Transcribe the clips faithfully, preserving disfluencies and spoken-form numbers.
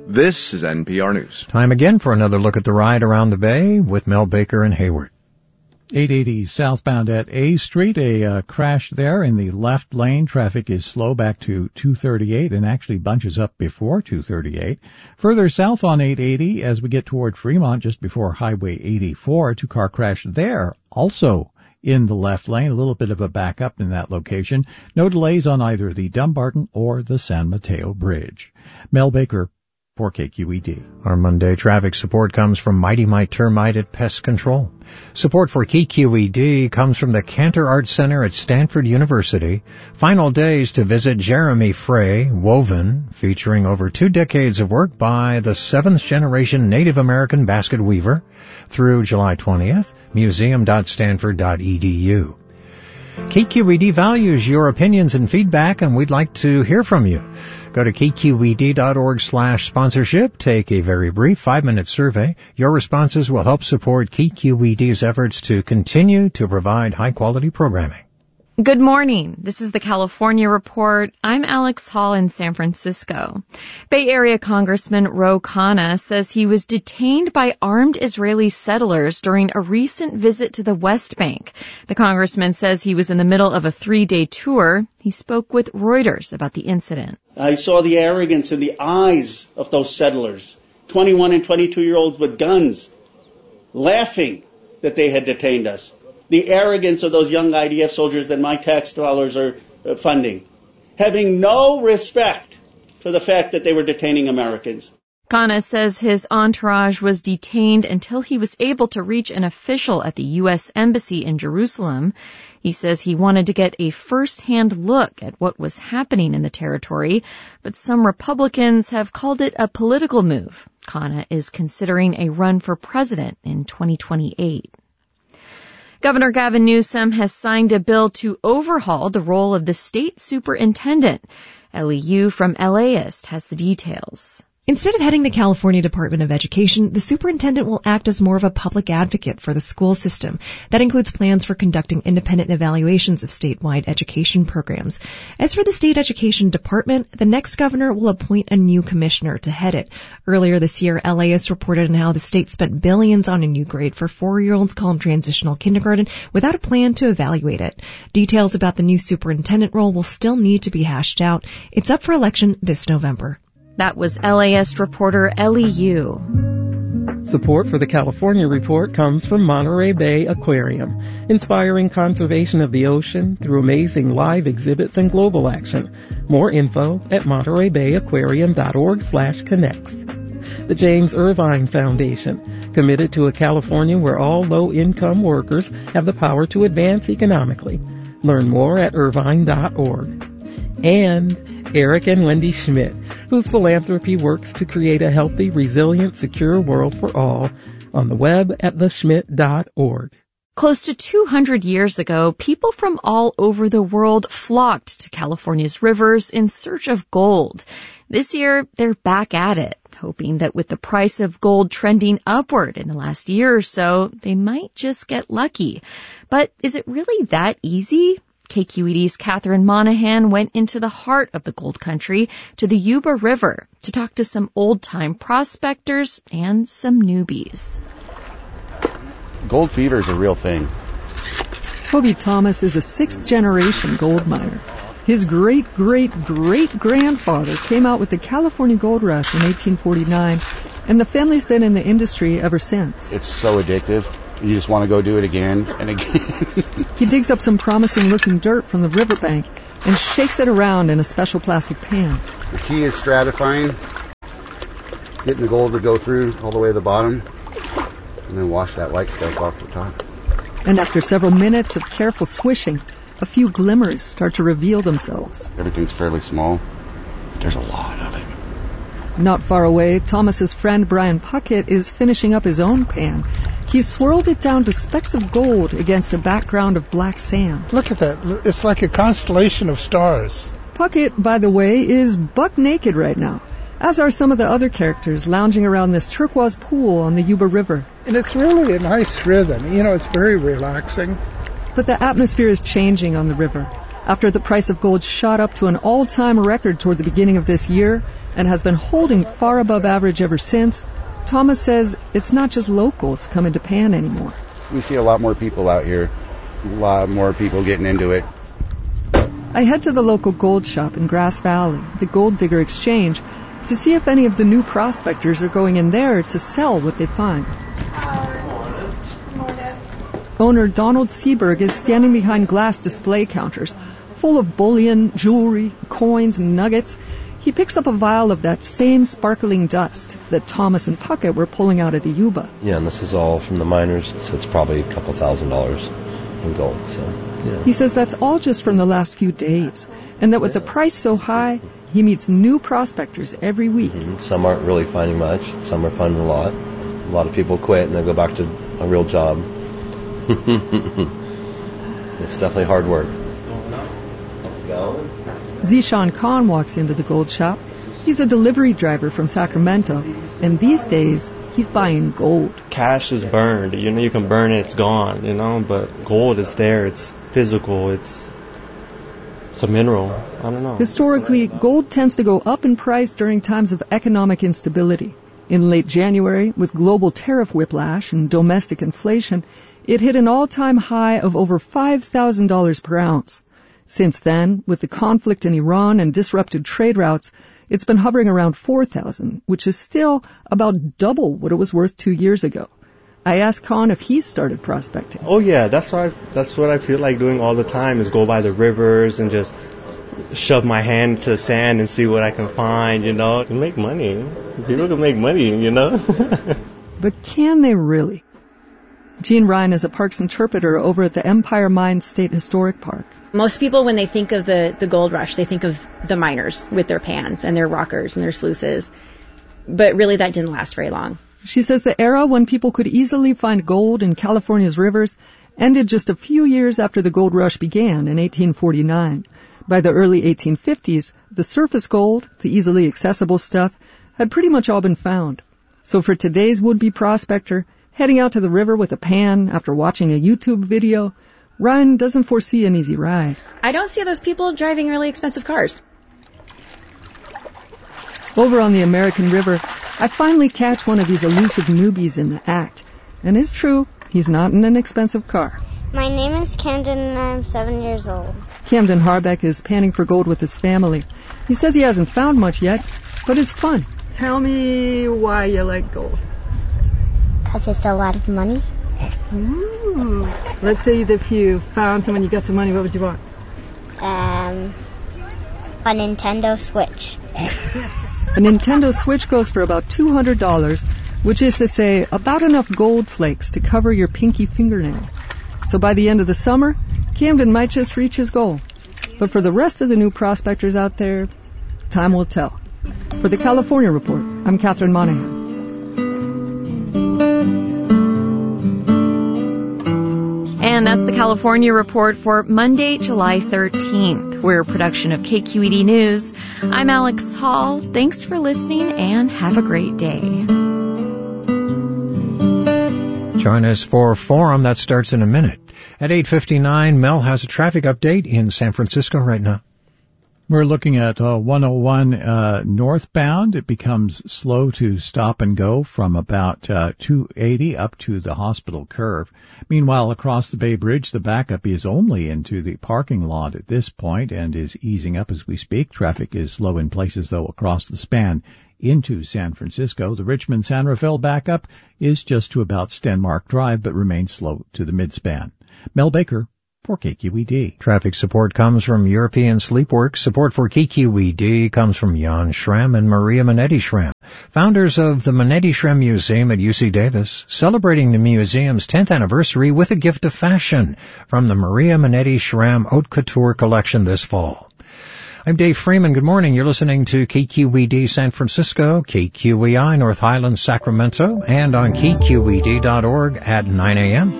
This is N P R News. Time again for another look at the ride around the bay with Mel Baker and Hayward. eight eighty southbound at A Street, a uh, crash there in the left lane. Traffic is slow back to two thirty-eight and actually bunches up before two thirty-eight. Further south on eight eighty as we get toward Fremont, just before Highway eighty-four, a two-car crash there also in the left lane. A little bit of a backup in that location. No delays on either the Dumbarton or the San Mateo Bridge. Mel Baker for K Q E D. Our Monday traffic support comes from Mighty Mite Termite at Pest Control. Support for K Q E D comes from the Cantor Arts Center at Stanford University. Final days to visit Jeremy Frey, Woven, featuring over two decades of work by the seventh generation Native American basket weaver, through July twentieth, museum dot stanford dot e d u. K Q E D values your opinions and feedback, and we'd like to hear from you. Go to k q e d dot org slash sponsorship. Take a very brief five-minute survey. Your responses will help support K Q E D's efforts to continue to provide high-quality programming. Good morning. This is the California Report. I'm Alex Hall in San Francisco. Bay Area Congressman Ro Khanna says he was detained by armed Israeli settlers during a recent visit to the West Bank. The congressman says he was in the middle of a three-day tour. He spoke with Reuters about the incident. I saw the arrogance in the eyes of those settlers, twenty-one and twenty-two-year-olds with guns, laughing that they had detained us. The arrogance of those young I D F soldiers that my tax dollars are funding, having no respect for the fact that they were detaining Americans. Khanna says his entourage was detained until he was able to reach an official at the U S Embassy in Jerusalem. He says he wanted to get a first-hand look at what was happening in the territory, but some Republicans have called it a political move. Khanna is considering a run for president in twenty twenty-eight. Governor Gavin Newsom has signed a bill to overhaul the role of the state superintendent. Ellie Yu from LAist has the details. Instead of heading the California Department of Education, the superintendent will act as more of a public advocate for the school system. That includes plans for conducting independent evaluations of statewide education programs. As for the state education department, the next governor will appoint a new commissioner to head it. Earlier this year, LAist reported on how the state spent billions on a new grade for four-year-olds called transitional kindergarten without a plan to evaluate it. Details about the new superintendent role will still need to be hashed out. It's up for election this November. That was LAist reporter Ellie Yu. Support for the California Report comes from Monterey Bay Aquarium, inspiring conservation of the ocean through amazing live exhibits and global action. More info at monterey bay aquarium dot org slash connects. The James Irvine Foundation, committed to a California where all low-income workers have the power to advance economically. Learn more at irvine dot org. And Eric and Wendy Schmidt, whose philanthropy works to create a healthy, resilient, secure world for all, on the web at the schmidt dot org. Close to two hundred years ago, people from all over the world flocked to California's rivers in search of gold. This year, they're back at it, hoping that with the price of gold trending upward in the last year or so, they might just get lucky. But is it really that easy? K Q E D's Catherine Monahan went into the heart of the gold country to the Yuba River to talk to some old-time prospectors and some newbies. Gold fever is a real thing. Toby Thomas is a sixth-generation gold miner. His great-great-great-grandfather came out with the California Gold Rush in eighteen forty-nine, and the family's been in the industry ever since. It's so addictive. You just want to go do it again and again. He digs up some promising-looking dirt from the riverbank and shakes it around in a special plastic pan. The key is stratifying, getting the gold to go through all the way to the bottom, and then wash that white stuff off the top. And after several minutes of careful swishing, a few glimmers start to reveal themselves. Everything's fairly small, but there's a lot of it. Not far away, Thomas's friend Brian Puckett is finishing up his own pan. He's swirled it down to specks of gold against a background of black sand. Look at that. It's like a constellation of stars. Puckett, by the way, is buck naked right now, as are some of the other characters lounging around this turquoise pool on the Yuba River. And it's really a nice rhythm. You know, it's very relaxing. But the atmosphere is changing on the river. After the price of gold shot up to an all-time record toward the beginning of this year and has been holding far above average ever since, Thomas says it's not just locals coming to Pan anymore. We see a lot more people out here, a lot more people getting into it. I head to the local gold shop in Grass Valley, the Gold Digger Exchange, to see if any of the new prospectors are going in there to sell what they find. Owner Donald Seberg is standing behind glass display counters, full of bullion, jewelry, coins, and nuggets. He picks up a vial of that same sparkling dust that Thomas and Puckett were pulling out of the Yuba. Yeah, and this is all from the miners, so it's probably a couple thousand dollars in gold. So, yeah. He says that's all just from the last few days, and that with the price so high, he meets new prospectors every week. Mm-hmm. Some aren't really finding much, some are finding a lot. A lot of people quit and they go back to a real job. It's definitely hard work. Zishan Khan walks into the gold shop. He's a delivery driver from Sacramento, and these days he's buying gold. Cash is burned. You know, you can burn it, it's gone, you know, but gold is there, it's physical, it's it's a mineral. I don't know. Historically, gold tends to go up in price during times of economic instability. In late January, with global tariff whiplash and domestic inflation, it hit an all-time high of over five thousand dollars per ounce. Since then, with the conflict in Iran and disrupted trade routes, it's been hovering around four thousand dollars, which is still about double what it was worth two years ago. I asked Khan if he started prospecting. Oh yeah, that's what I, that's what I feel like doing all the time, is go by the rivers and just shove my hand to the sand and see what I can find, you know. You can make money. People can make money, you know. But can they really? Gene Ryan is a parks interpreter over at the Empire Mines State Historic Park. Most people, when they think of the, the gold rush, they think of the miners with their pans and their rockers and their sluices. But really, that didn't last very long. She says the era when people could easily find gold in California's rivers ended just a few years after the gold rush began in eighteen forty-nine. By the early eighteen fifties, the surface gold, the easily accessible stuff, had pretty much all been found. So for today's would-be prospector, heading out to the river with a pan after watching a YouTube video, Ryan doesn't foresee an easy ride. I don't see those people driving really expensive cars. Over on the American River, I finally catch one of these elusive newbies in the act. And it's true, he's not in an expensive car. My name is Camden and I'm seven years old. Camden Harbeck is panning for gold with his family. He says he hasn't found much yet, but it's fun. Tell me why you like gold. Because it's a lot of money. Ooh. Let's say if you found some and you got some money, what would you want? Um, a Nintendo Switch. A Nintendo Switch goes for about two hundred dollars, which is to say about enough gold flakes to cover your pinky fingernail. So by the end of the summer, Camden might just reach his goal. But for the rest of the new prospectors out there, time will tell. For the California Report, I'm Catherine Monahan. And that's the California Report for Monday, July thirteenth. We're a production of K Q E D News. I'm Alex Hall. Thanks for listening and have a great day. Join us for Forum. That starts in a minute. At eight fifty-nine, Mel has a traffic update in San Francisco right now. We're looking at uh, one oh one uh, northbound. It becomes slow to stop and go from about uh, two eighty up to the hospital curve. Meanwhile, across the Bay Bridge, the backup is only into the parking lot at this point and is easing up as we speak. Traffic is slow in places, though, across the span into San Francisco. The Richmond-San Rafael backup is just to about Stenmark Drive, but remains slow to the mid-span. Mel Baker for K Q E D. Traffic support comes from European Sleepworks. Support for K Q E D comes from Jan Schramm and Maria Minetti Schramm, founders of the Minetti Schramm Museum at U C Davis, celebrating the museum's tenth anniversary with a gift of fashion from the Maria Minetti Schramm Haute Couture collection this fall. I'm Dave Freeman. Good morning. You're listening to K Q E D San Francisco, K Q E I North Highlands, Sacramento, and on K Q E D dot org at nine a.m.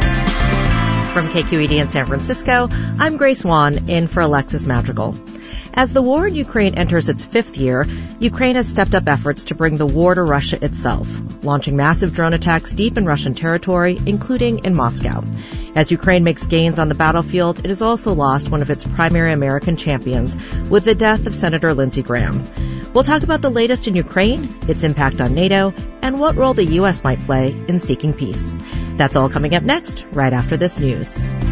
From K Q E D in San Francisco, I'm Grace Wan, in for Alexis Madrigal. As the war in Ukraine enters its fifth year, Ukraine has stepped up efforts to bring the war to Russia itself, launching massive drone attacks deep in Russian territory, including in Moscow. As Ukraine makes gains on the battlefield, it has also lost one of its primary American champions with the death of Senator Lindsey Graham. We'll talk about the latest in Ukraine, its impact on NATO, and what role the U S might play in seeking peace. That's all coming up next, right after this news.